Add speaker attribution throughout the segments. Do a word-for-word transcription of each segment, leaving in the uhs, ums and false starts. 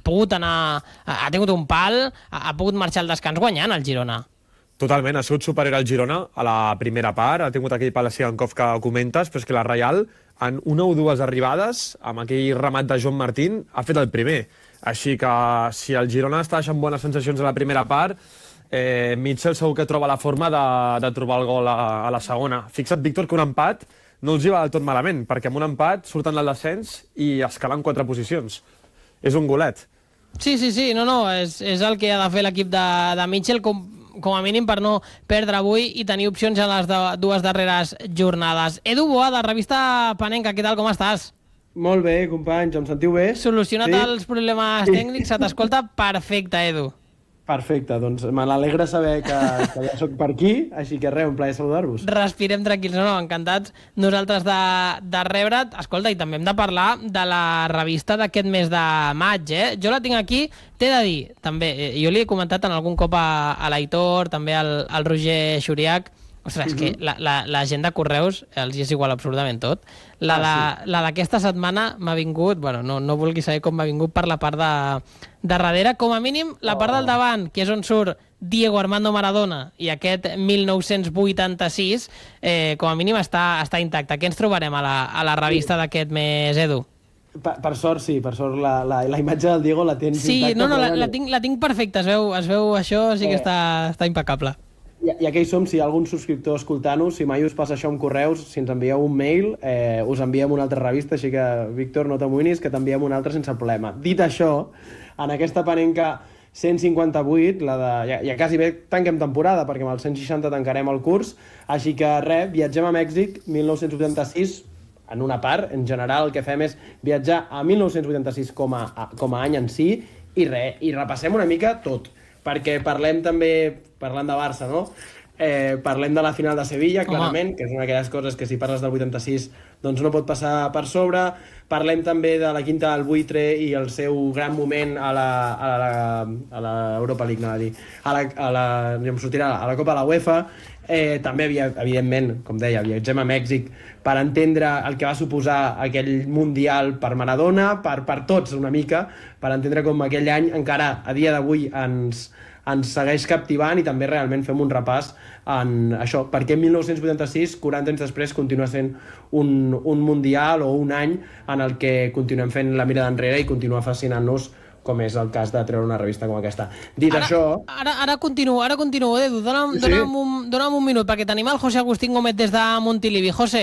Speaker 1: pogut anar, ha tingut un pal, ha pogut marxar al descans guanyant el Girona.
Speaker 2: Totalment, ha sigut superior al Girona a la primera part, ha tingut aquell pal a Sigankov que comentes, però és que la Reial, en una o dues arribades, amb aquell remat de Joan Martín, ha fet el primer. Així que si el Girona està deixant bones sensacions a la primera part, eh, Mitchell segur que troba la forma de, de trobar el gol a, a la segona. Fixa't, Víctor, que un empat no els hi va del tot malament, perquè amb un empat surten del descens i escalen quatre posicions. És un golet.
Speaker 1: Sí, sí, sí, no, no, és, és el que ha de fer l'equip de, de Mitchell, com, com a mínim per no perdre avui i tenir opcions en les de, dues darreres jornades. Edu Boada, revista Panenka, què tal, com estàs?
Speaker 3: Molt bé, companys, em sentiu bé?
Speaker 1: Solucionat
Speaker 3: sí?
Speaker 1: els problemes tècnics, se t'escolta perfecte, Edu.
Speaker 3: Perfecte, doncs me n'alegra saber que, que ja soc per aquí, així que res, un plaer saludar-vos.
Speaker 1: Respirem tranquils, no, no, encantats nosaltres de, de rebre't. Escolta, i també hem de parlar de la revista d'aquest mes de maig, eh? Jo la tinc aquí, t'he de dir, també, jo li he comentat en algun cop a, a l'Aitor, també al, al Roger Xuriac. Ostres, és que la, la, la gent de Correus els hi és igual absolutament tot. La d'aquesta ah, sí. setmana m'ha vingut, bueno, no, no vulgui saber com m'ha vingut per la part de, de darrere, com a mínim la part oh. del davant, que és on surt Diego Armando Maradona, i aquest mil nou-cents vuitanta-sis, eh, com a mínim està, està intacte. Què ens trobarem a la, a la revista sí. d'aquest mes, Edu?
Speaker 3: Per, per sort, sí, per sort la, la, la imatge del Diego la tens
Speaker 1: sí,
Speaker 3: intacta.
Speaker 1: Sí, no, no, la, la, tinc, la tinc perfecta, es veu, es veu això, sí que eh. està, està impecable.
Speaker 3: I, I aquí som, si hi ha algun subscriptor escoltant-nos, si mai us passa això amb correus, si ens envieu un mail, eh, us enviem una altra revista, així que, Víctor, no t'amoïnis, que t'enviem una altra sense problema. Dit això, en aquesta Panenka cent cinquanta-vuit, la de, ja, ja quasi bé tanquem temporada, perquè amb el cent seixanta tancarem el curs, així que res, viatgem a Mèxic, mil nou-cents vuitanta-sis, en una part, en general el que fem és viatjar a mil nou-cents vuitanta-sis com a, com a any en si, i res, i repassem una mica tot, perquè parlem també, parlant de Barça, no? Eh, parlem de la final de Sevilla, clarament, que és una d'aquelles coses que si parles del vuitanta-sis doncs no pot passar per sobre. Parlem també de la quinta del buitre i el seu gran moment a la, a la, a la Europa League, no a dir, a la, a la, ja em sortirà, a la Copa de la UEFA. Eh, també, evidentment, com deia, viatgem a Mèxic per entendre el que va suposar aquell Mundial per Maradona, per, per tots una mica, per entendre com aquell any encara a dia d'avui ens, ens segueix captivant, i també realment fem un repàs en això, perquè mil nou-cents vuitanta-sis, quaranta anys després, continua sent un, un Mundial o un any en el que continuem fent la mirada enrere i continua fascinant-nos, com és el cas de treure una revista com aquesta. Dit
Speaker 1: ara,
Speaker 3: això...
Speaker 1: Ara, ara continuo, ara continuo, Edu. Dóna'm, sí? dóna'm, un, dóna'm un minut, perquè tenim el José Agustín Gómez des de Montilivi. José.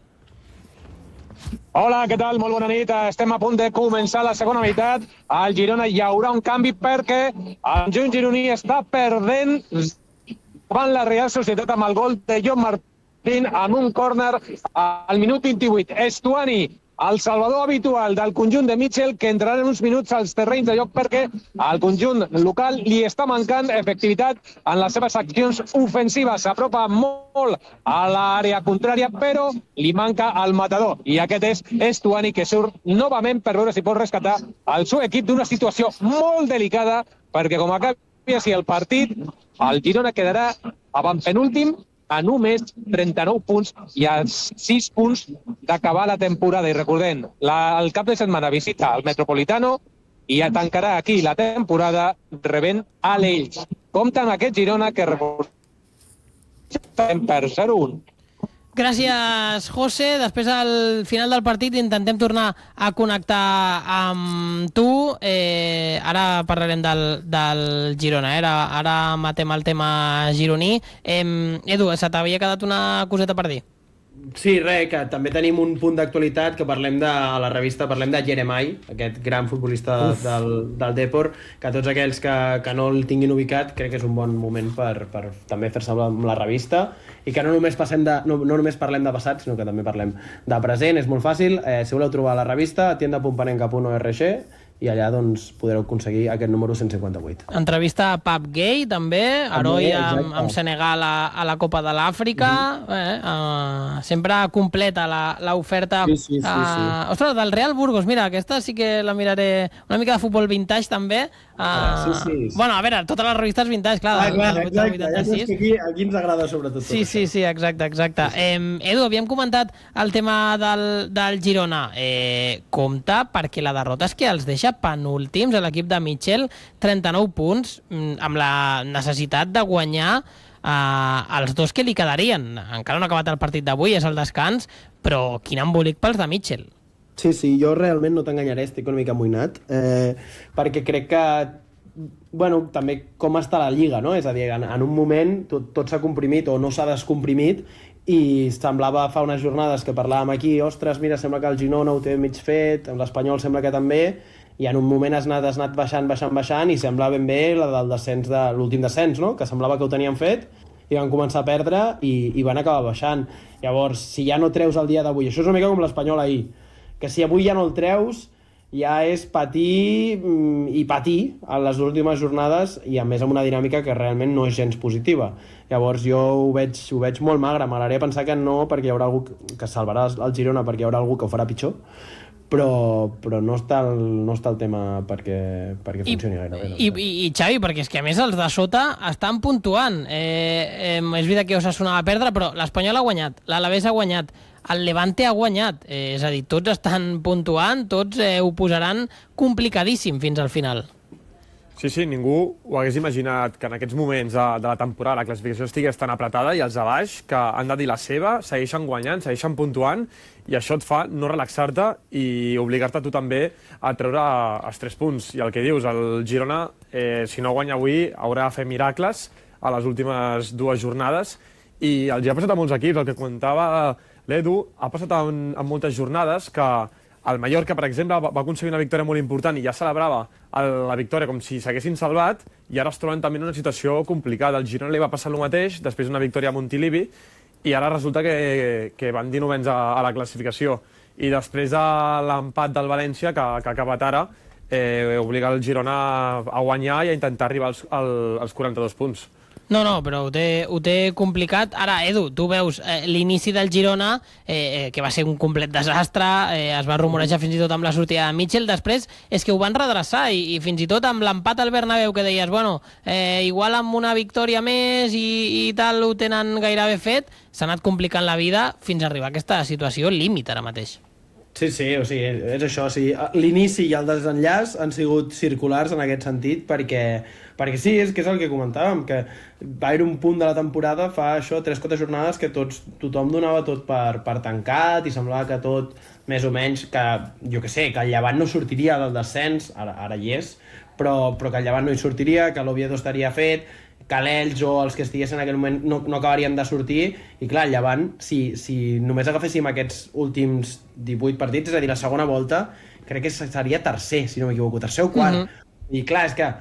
Speaker 4: Hola, què tal? Molt bona nit. Estem a punt de començar la segona meitat. Al Girona hi haurà un canvi perquè el juny gironí està perdent davant la Real Societat amb el gol de Joan Martín en un córner al minut vint-i-vuit. Estuani, el salvador habitual del conjunt de Mitchell, que entrarà en uns minuts als terrenys de joc perquè al conjunt local li està mancant efectivitat en les seves accions ofensives. S'apropa molt a l'àrea contrària, però li manca el matador. I aquest és Estuani, que surt novament per veure si pot rescatar el seu equip d'una situació molt delicada, perquè com acabi així el partit, el Girona quedarà avantpenúltim a només trenta-nou punts i a sis punts d'acabar la temporada. I recordem, la, el cap de setmana visita al Metropolitano i ja tancarà aquí la temporada rebent a l'Elx. Compte amb aquest Girona que recordem per zero a un.
Speaker 1: Gràcies, José. Després, al final del partit, intentem tornar a connectar amb tu. Eh, ara parlarem del, del Girona. Eh? Ara, ara matem el tema gironí. Eh, Edu, se t'havia quedat una coseta per dir?
Speaker 3: Sí, res, que també tenim un punt d'actualitat que parlem de, a la revista, parlem de Jeremai, aquest gran futbolista Uf. del, del Depor, que tots aquells que, que no el tinguin ubicat crec que és un bon moment per, per també fer-se amb la revista, i que no només, passem de, no, no només parlem de passat, sinó que també parlem de present. És molt fàcil, eh, si voleu trobar la revista, tienda punt panenka punt org, i allà doncs, podreu aconseguir aquest número cent cinquanta-vuit.
Speaker 1: Entrevista a Pap Gay, també, heroi amb, amb Senegal a, a la Copa de l'Àfrica. Mm-hmm. eh, uh, sempre completa l'oferta.
Speaker 3: Sí, sí, sí, uh, sí.
Speaker 1: Ostres, del Real Burgos, mira, aquesta sí que la miraré. Una mica de futbol vintage, també. Uh,
Speaker 3: ah, sí, sí.
Speaker 1: Bueno, a veure, totes les revistes vintage, clar.
Speaker 3: Ah, clar, exacte. Ja saps que aquí, aquí ens agrada sobretot tot
Speaker 1: sí, sí, sí, exacte, exacte. Sí, sí. Eh, Edu, havíem comentat el tema del, del Girona. Eh, compte, perquè la derrota és que els deixa classifica penúltims a l'equip de Mitchell, trenta-nou punts, amb la necessitat de guanyar eh, els dos que li quedarien. Encara no ha acabat el partit d'avui, és el descans, però quin embolic pels de Mitchell.
Speaker 3: Sí, sí, jo realment no t'enganyaré, estic una mica amoïnat, eh, perquè crec que, bueno, també com està la Lliga, no? És a dir, en, en un moment tot, tot s'ha comprimit o no s'ha descomprimit i semblava fa unes jornades que parlàvem aquí, ostres, mira, sembla que el Girona ho té mig fet, l'Espanyol sembla que també, i en un moment has anat, has anat baixant, baixant, baixant, i sembla ben bé la del descens de l'últim descens, no? Que semblava que ho tenien fet, i van començar a perdre i, i van acabar baixant. Llavors, si ja no treus el dia d'avui, això és una mica com l'Espanyol ahir, que si avui ja no el treus, ja és patir i patir a les últimes jornades i a més amb una dinàmica que realment no és gens positiva. Llavors jo ho veig, ho veig molt magre, m'agradaria pensar que no perquè hi haurà algú que salvarà el Girona perquè hi haurà algú que ho farà pitjor, però, però no, està el, no està el tema perquè, perquè funcioni gaire bé.
Speaker 1: I, i, I Xavi, perquè és que a més els de sota estan puntuant. Eh, eh, és veritat que Osasuna va perdre, però l'Espanyol ha guanyat, l'Alavés ha guanyat, el Levante ha guanyat, eh, és a dir, tots estan puntuant, tots eh, ho posaran complicadíssim fins al final.
Speaker 2: Sí, sí, ningú ho hagués imaginat que en aquests moments de, de la temporada la classificació estigués tan apretada i els de baix, que han de dir la seva, segueixen guanyant, segueixen puntuant, i això et fa no relaxar-te i obligar-te tu també a treure els tres punts. I el que dius, el Girona, eh, si no guanya avui, haurà de fer miracles a les últimes dues jornades, i els ha passat a molts equips, el que comentava l'Edu, ha passat en, en moltes jornades que el Mallorca, per exemple, va aconseguir una victòria molt important i ja celebrava la victòria com si s'haguessin salvat, i ara es troben també en una situació complicada. El Girona li va passar el mateix, després d'una victòria a Montilivi, i ara resulta que, que van dinovens a, a la classificació. I després de l'empat del València, que, que ha acabat ara, eh, obliga el Girona a guanyar i a intentar arribar als, als quaranta-dos punts.
Speaker 1: No, no, però ho té, ho té complicat. Ara, Edu, tu veus eh, l'inici del Girona, eh, eh, que va ser un complet desastre, eh, es va rumorejar fins i tot amb la sortida de Mitchell, després és que ho van redreçar, i, i fins i tot amb l'empat al Bernabéu, que deies, bueno, eh, igual amb una victòria més i, i tal ho tenen gairebé fet, s'ha anat complicant la vida fins a arribar a aquesta situació límit ara mateix.
Speaker 3: Sí, sí, o sigui, és això, o sigui, l'inici i el desenllaç han sigut circulars en aquest sentit, perquè, perquè sí, és que és el que comentàvem, que va haver un punt de la temporada, fa això, tres o quatre jornades, que tots, tothom donava tot per, per tancat, i semblava que tot, més o menys, que, jo que sé, que el Llevant no sortiria del descens, ara, ara hi és, però, però que el Llevant no hi sortiria, que l'Oviedo estaria fet, que l'Elx o els que estiguessin en aquell moment no, no acabarien de sortir, i clar, el Llevant, si, si només agaféssim aquests últims divuit partits, és a dir, la segona volta, crec que seria tercer, si no m'equivoco, tercer o quart. Mm-hmm. I clar, és que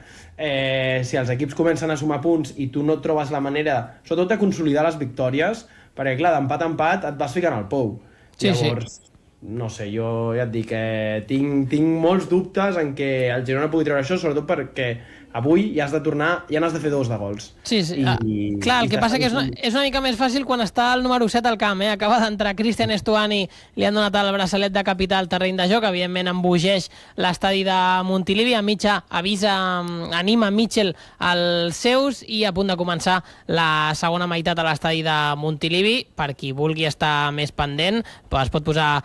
Speaker 3: eh, si els equips comencen a sumar punts i tu no trobes la manera, sobretot de consolidar les victòries, perquè clar, d'empat a empat et vas ficant al pou.
Speaker 1: Sí,
Speaker 3: Llavors,
Speaker 1: sí.
Speaker 3: No sé, jo ja et dic que tinc, tinc molts dubtes en què el Girona pugui treure això, sobretot perquè avui ja has de tornar, ja n'has de fer dos de gols.
Speaker 1: Sí, sí.
Speaker 3: I,
Speaker 1: Ah, clar, el
Speaker 3: i
Speaker 1: que passa que és una, és una mica més fàcil quan està el número set al camp, eh? Acaba d'entrar Cristian Estuani, li han donat el braçalet de capità al terreny de joc, evidentment embogeix l'estadi de Montilivi, a mitja avisa, anima Mitchell als seus, i a punt de començar la segona meitat a l'estadi de Montilivi. Per qui vulgui estar més pendent, es pot posar